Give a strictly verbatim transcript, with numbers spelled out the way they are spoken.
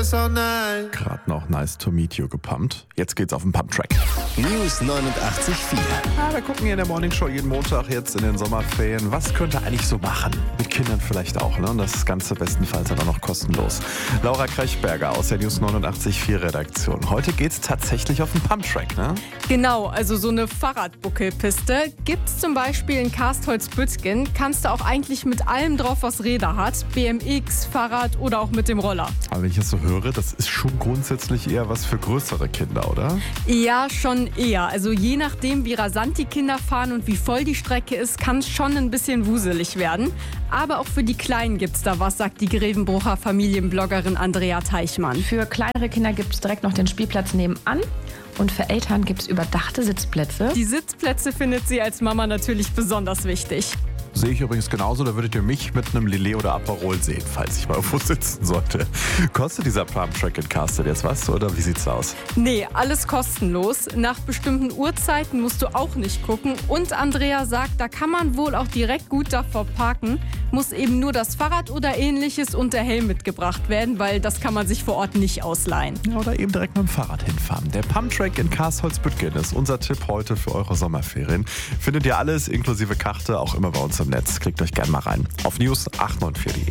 all night. Gerade noch Nice to Meet You gepumpt. Jetzt geht's auf den Pump-Track. News neunundachtzig Komma vier. Ah, wir gucken hier in der Morning Show jeden Montag jetzt in den Sommerferien. Was könnte eigentlich so machen? Mit Kindern vielleicht auch, ne? Und das Ganze bestenfalls dann auch noch kostenlos. Laura Krechberger aus der News neunundachtzig Komma vier Redaktion. Heute geht's tatsächlich auf den Pump-Track, ne? Genau, also so eine Fahrradbuckelpiste gibt's zum Beispiel in Karstholz-Büttgen. Kannst du auch eigentlich mit allem drauf, was Räder hat. B M X, Fahrrad oder auch mit dem Roller. Aber wenn ich das so höre, das ist schon grundsätzlich eher was für größere Kinder, oder? Ja, schon eher. Also je nachdem, wie rasant die Kinder fahren und wie voll die Strecke ist, kann es schon ein bisschen wuselig werden. Aber auch für die Kleinen gibt's da was, sagt die Grevenbrucher Familienbloggerin Andrea Teichmann. Für kleinere Kinder gibt es direkt noch den Spielplatz nebenan. Und für Eltern gibt es überdachte Sitzplätze. Die Sitzplätze findet sie als Mama natürlich besonders wichtig. Sehe ich übrigens genauso, da würdet ihr mich mit einem Lillet oder Aperol sehen, falls ich mal irgendwo sitzen sollte. Kostet dieser Pump-Track in Castle jetzt was oder wie sieht's aus? Nee, alles kostenlos. Nach bestimmten Uhrzeiten musst du auch nicht gucken. Und Andrea sagt, da kann man wohl auch direkt gut davor parken. Muss eben nur das Fahrrad oder ähnliches und der Helm mitgebracht werden, weil das kann man sich vor Ort nicht ausleihen. Ja, oder eben direkt mit dem Fahrrad hinfahren. Der Pump-Track in Karstholz-Büttgen ist unser Tipp heute für eure Sommerferien. Findet ihr alles inklusive Karte auch immer bei uns im Netz. Klickt euch gerne mal rein auf news acht neun vier punkt de.